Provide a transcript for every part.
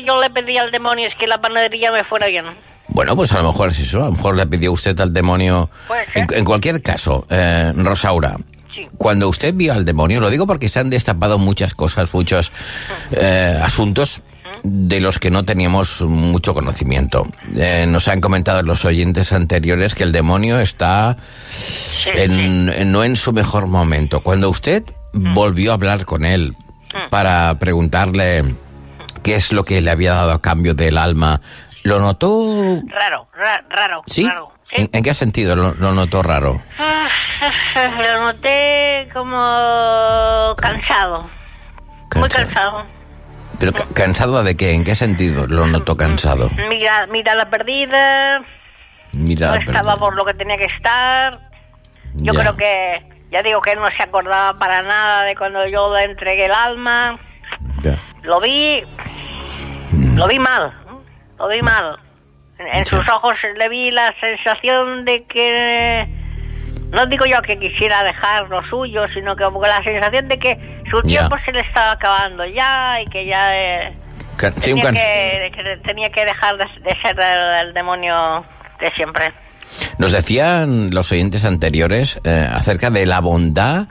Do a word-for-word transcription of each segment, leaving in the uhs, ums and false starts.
yo le pedí al demonio es que la panadería me fuera bien. Bueno, pues a lo mejor es eso, a lo mejor le pidió usted al demonio... En, en cualquier caso, eh, Rosaura, sí. Cuando usted vio al demonio, lo digo porque se han destapado muchas cosas, muchos eh, asuntos de los que no teníamos mucho conocimiento. Eh, nos han comentado los oyentes anteriores que el demonio está sí, en, sí. En, no en su mejor momento. Cuando usted volvió a hablar con él para preguntarle qué es lo que le había dado a cambio del alma, ¿lo notó...? Raro, ra raro, ¿Sí? raro. ¿Sí? ¿En, ¿En qué sentido lo, lo notó raro? Lo noté como cansado. cansado. Muy cansado. ¿Pero ca cansado de qué? ¿En qué sentido lo notó cansado? Mira, mira la perdida. Mira no la estaba perdida. por lo que tenía que estar. Yo ya. creo que... Ya digo que él no se acordaba para nada de cuando yo le entregué el alma. Ya. Lo vi... Mm. Lo vi mal. Lo vi mal. En, en sus ojos le vi la sensación de que... No digo yo que quisiera dejar lo suyo, sino que la sensación de que su tiempo ya. se le estaba acabando ya y que ya... Eh, sí, tenía, que, que, tenía que dejar de, de ser el, el demonio de siempre. Nos decían los oyentes anteriores eh, acerca de la bondad,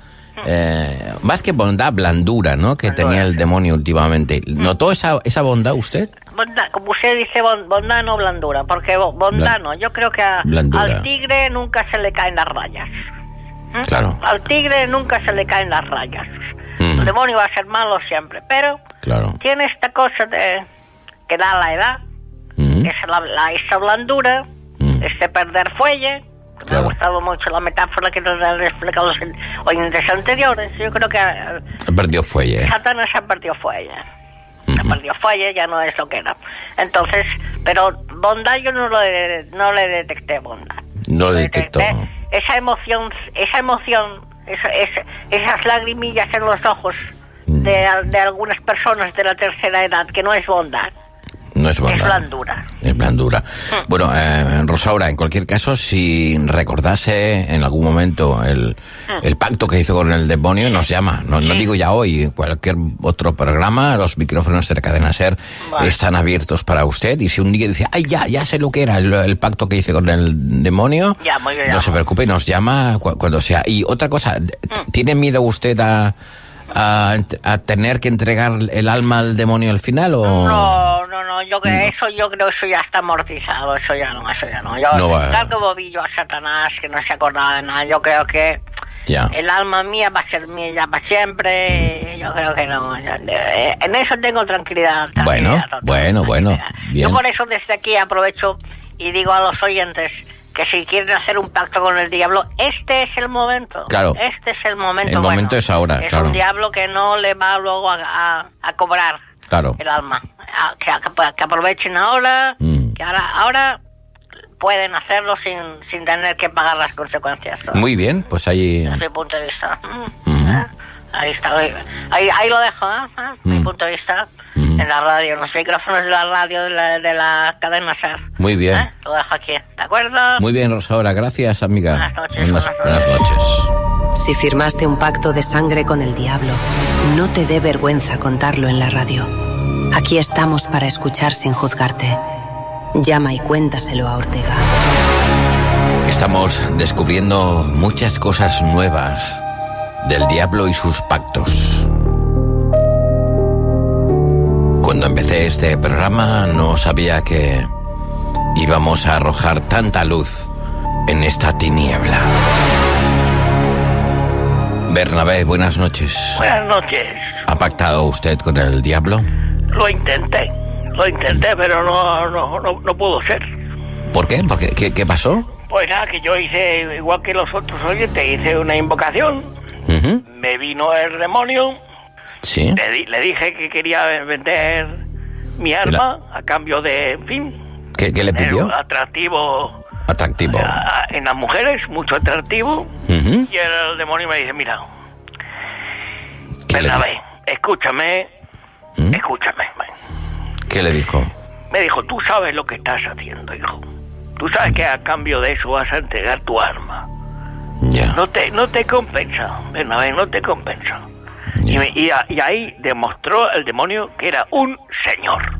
eh, más que bondad, blandura, ¿no? Que blandura, tenía el sí. demonio últimamente. ¿Notó esa, esa bondad usted? Bondad, como usted dice, bondad no blandura, porque bondad no. Yo creo que a, al tigre nunca se le caen las rayas. ¿Mm? Claro. Al tigre nunca se le caen las rayas. Mm. El demonio va a ser malo siempre, pero claro. tiene esta cosa de que da la edad, mm. es la, la, esa blandura, mm. este perder fuelle. Claro. Me ha gustado mucho la metáfora que nos han explicado los oyentes anteriores. Yo creo que ha perdido fuelle. Satanás ha perdido fuelle. Uh-huh. Ha perdido fuelle, ya no es lo que era. Entonces, pero bondad yo no, lo de, no le detecté bondad. No le detectó. Detecté esa emoción, esa emoción, esa, esa, esas lagrimillas en los ojos uh-huh. de, de algunas personas de la tercera edad, que no es bondad. No es bondad. Es blandura. Es blandura. Mm. Bueno, eh, Rosaura, en cualquier caso, si recordase en algún momento el, mm. el pacto que hizo con el demonio, nos llama. No, sí. no digo ya hoy, cualquier otro programa, los micrófonos de Cadena Ser vale. están abiertos para usted. Y si un día dice, ay, ya, ya sé lo que era el, el pacto que hice con el demonio, ya, muy bien, no se preocupe, nos llama cu cuando sea. Y otra cosa, mm. ¿tiene miedo usted a... A, a tener que entregar el alma al demonio al final o no no no yo creo no. eso yo creo eso ya está amortizado, eso ya no eso ya no yo no tanto bobillo a Satanás que no se acordaba de nada. Yo creo que ya. el alma mía va a ser mía ya para siempre. Yo creo que no ya, en eso tengo tranquilidad, tranquilidad bueno total, bueno tranquilidad. bueno bien. Yo por eso desde aquí aprovecho y digo a los oyentes que si quieren hacer un pacto con el diablo, este es el momento. Claro. Este es el momento. El momento bueno, es ahora, es claro. un diablo que no le va luego a, a, a cobrar claro. el alma. A, que, a, que aprovechen ahora, mm. que ahora, ahora pueden hacerlo sin, sin tener que pagar las consecuencias. ¿No? Muy bien, pues ahí... Desde mi punto de vista. Mm. ¿Eh? Ahí está, ahí, ahí, ahí lo dejo, ¿eh? ¿Eh? Mm. Mi punto de vista. Mm. En la radio, en los micrófonos de la radio de la, de la cadena Ser. Muy bien. ¿Eh? Lo dejo aquí, ¿de acuerdo? Muy bien, Rosaura, gracias, amiga. Buenas noches. Buenas, buenas buenas noches. Si firmaste un pacto de sangre con el diablo, no te dé vergüenza contarlo en la radio. Aquí estamos para escuchar sin juzgarte. Llama y cuéntaselo a Ortega. Estamos descubriendo muchas cosas nuevas del diablo y sus pactos. Cuando empecé este programa no sabía que íbamos a arrojar tanta luz en esta tiniebla. Bernabé, buenas noches. Buenas noches. ¿Ha pactado usted con el diablo? Lo intenté, lo intenté, pero no, no, no, no pudo ser. ¿Por qué? ¿Por qué? ¿Qué, qué pasó? Pues nada, que yo hice, igual que los otros oyentes, hice una invocación, uh-huh. me vino el demonio, sí. le, di, le dije que quería vender mi arma La... a cambio de, en fin... ¿Qué, qué le pidió? Atractivo... Atractivo. A, en las mujeres, mucho atractivo, uh-huh. y el, el demonio me dice, mira, Bernabé, escúchame, ¿Mm? escúchame. ¿Qué le dijo? Me dijo, tú sabes lo que estás haciendo, hijo. Tú sabes que a cambio de eso vas a entregar tu arma. Ya. No te, no te compensa, Bernabé, no te compensa. Y, me, y, a, y ahí demostró el demonio que era un señor.